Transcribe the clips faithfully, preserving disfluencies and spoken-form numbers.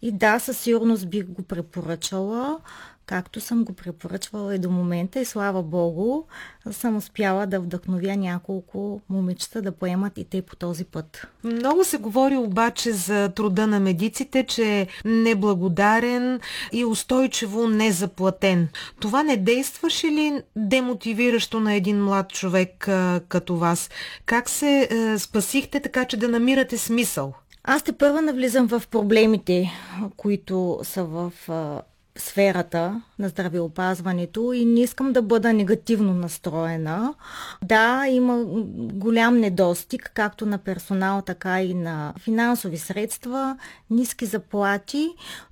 И да, със сигурност бих го препоръчала, както съм го препоръчвала и до момента, и слава Богу, съм успяла да вдъхновя няколко момичета да поемат и те по този път. Много се говори обаче за труда на медиците, че е неблагодарен и устойчиво незаплатен. Това не действаше ли демотивиращо на един млад човек а, като вас? Как се а, спасихте така, че да намирате смисъл? Аз тепърва навлизам в проблемите, които са в а, сферата на здравеопазването и не искам да бъда негативно настроена. Да, има голям недостиг, както на персонал, така и на финансови средства, ниски заплати,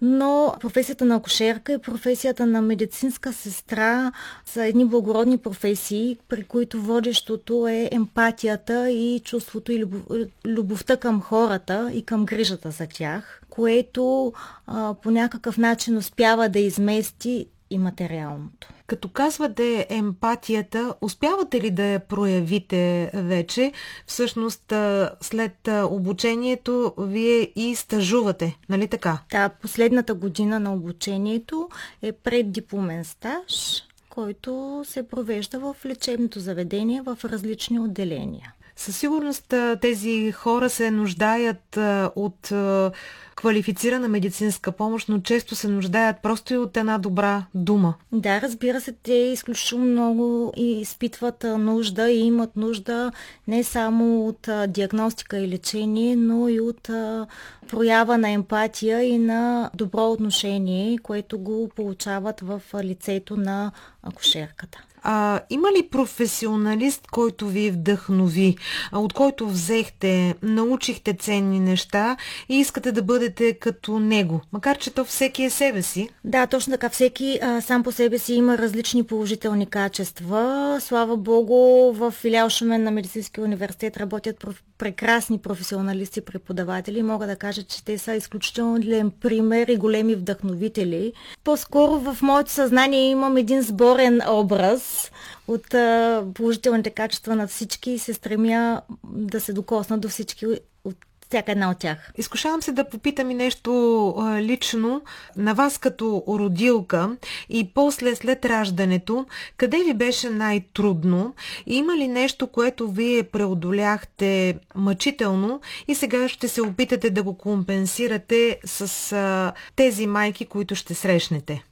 но професията на акушерка и професията на медицинска сестра са едни благородни професии, при които водещото е емпатията и чувството и любовта към хората и към грижата за тях, което а, по някакъв начин успява да измести и материалното. Като казвате емпатията, успявате ли да я проявите вече? Всъщност, след обучението, вие и стажувате, нали така? Да, последната година на обучението е преддипломен стаж, който се провежда в лечебното заведение в различни отделения. Със сигурност тези хора се нуждаят от квалифицирана медицинска помощ, но често се нуждаят просто и от една добра дума. Да, разбира се, те изключително много и изпитват нужда и имат нужда не само от диагностика и лечение, но и от проява на емпатия и на добро отношение, което го получават в лицето на акушерката. А, има ли професионалист, който ви вдъхнови, от който взехте, научихте ценни неща и искате да бъдете като него, макар че то всеки е себе си? Да, точно така. Всеки а, сам по себе си има различни положителни качества. Слава Богу, в филиал Шумен на Медицинския университет работят проф... прекрасни професионалисти, преподаватели. Мога да кажа, че те са изключителен пример и големи вдъхновители. По-скоро в моето съзнание имам един сборен образ от а, положителните качества на всички и се стремя да се докосна до всички от всяка една от тях. Изкушавам се да попитам и нещо а, лично на вас като родилка и после след раждането. Къде ви беше най-трудно? И има ли нещо, което вие преодоляхте мъчително и сега ще се опитате да го компенсирате с а, тези майки, които ще срещнете?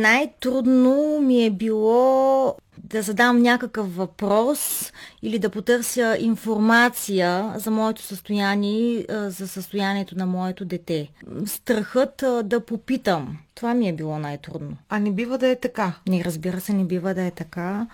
Най-трудно ми е било да задам някакъв въпрос или да потърся информация за моето състояние, за състоянието на моето дете. Страхът да попитам. Това ми е било най-трудно. А не бива да е така? Не, разбира се, не бива да е така,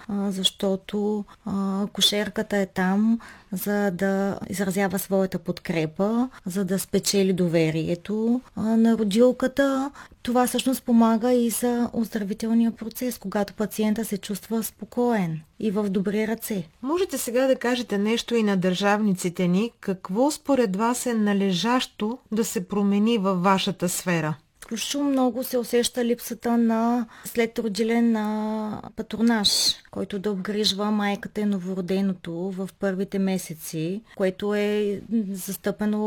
защото акушерката е там, за да изразява своята подкрепа, за да спечели доверието на родилката. Това всъщност помага и за оздравителния процес, когато пациента се чувства спокоен и в добри ръце. Можете сега да кажете нещо и на държавниците ни. Какво според вас е належащо да се промени във вашата сфера? Изключително много се усеща липсата на следродилен на патронаж, който да обгрижва майката и новороденото в първите месеци, което е застъпено